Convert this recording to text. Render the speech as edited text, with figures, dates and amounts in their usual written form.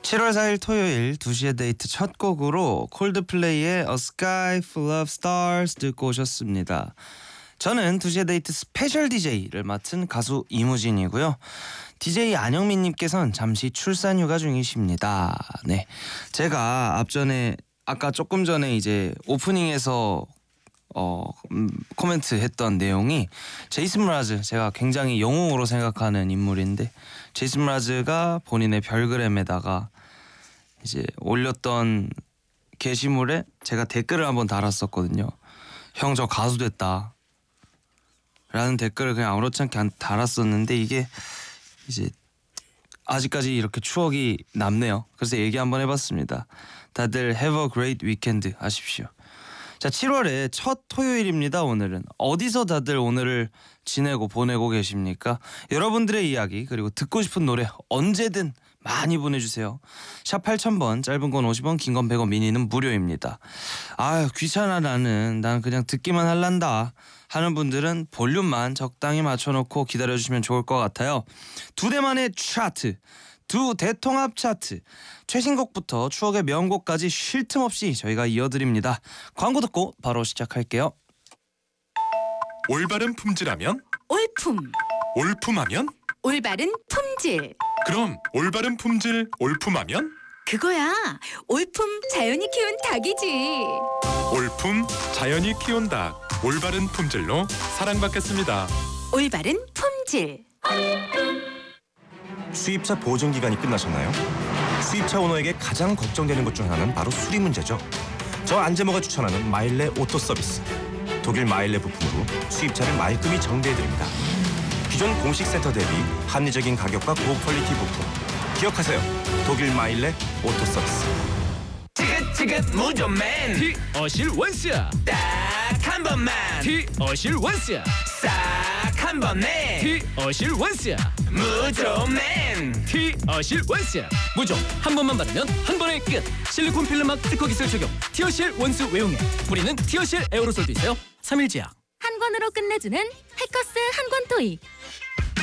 7월 4일 토요일 2시의 데이트 첫 곡으로 콜드플레이의 A Sky Full of Stars 듣고 오셨습니다. 저는 2시의 데이트 스페셜 DJ를 맡은 가수 이무진이고요. DJ 안영민님께서는 잠시 출산 휴가 중이십니다. 네, 제가 아까 조금 전에 이제 오프닝에서 코멘트 했던 내용이 제이슨 무라즈, 제가 굉장히 영웅으로 생각하는 인물인데 제이슨 무라즈가 본인의 별그램에다가 이제 올렸던 게시물에 제가 댓글을 한번 달았었거든요. 형, 저 가수 됐다 라는 댓글을 그냥 아무렇지 않게 달았었는데 이게 이제 아직까지 이렇게 추억이 남네요. 그래서 얘기 한번 해봤습니다. 다들 have a great weekend 하십시오. 자, 7월의 첫 토요일입니다. 오늘은 어디서 다들 오늘을 지내고 보내고 계십니까? 여러분들의 이야기 그리고 듣고 싶은 노래 언제든 많이 보내주세요. 샵 8000번, 짧은 건 50원, 긴 건 100원, 미니는 무료입니다. 아유, 귀찮아, 난 그냥 듣기만 할란다 하는 분들은 볼륨만 적당히 맞춰놓고 기다려주시면 좋을 것 같아요. 두 대만의 차트, 두 대통합 차트, 최신곡부터 추억의 명곡까지 쉴 틈 없이 저희가 이어드립니다. 광고 듣고 바로 시작할게요. 올바른 품질하면 올품, 올품하면 올바른 품질. 그럼 올바른 품질 올품하면 그거야, 올품 자연이 키운 닭이지. 올품 자연이 키운 닭, 올바른 품질로 사랑받겠습니다. 올바른 품질. 수입차 보증 기간이 끝나셨나요? 수입차 오너에게 가장 걱정되는 것 중 하나는 바로 수리 문제죠. 저 안재모가 추천하는 마일레 오토 서비스. 독일 마일레 부품으로 수입차를 말끔히 정비해드립니다. 기존 공식 센터 대비 합리적인 가격과 고퀄리티 부품. 기억하세요. 독일 마일레 오토 서비스. 지긋지긋 무좀맨 티어실 원스야. 딱 한 번만 티어실 원스야. 싹 한 번에 티어실 원스야. 무좀맨 티어실 원스야. 무좀 한 번만 바르면 한 번에 끝. 실리콘 필름막 특허 기술 적용. 티어실 원스 외용액. 뿌리는 티어실 에어로솔도 있어요. 3일 제약. 한 권으로 끝내주는 해커스 한 권 토익.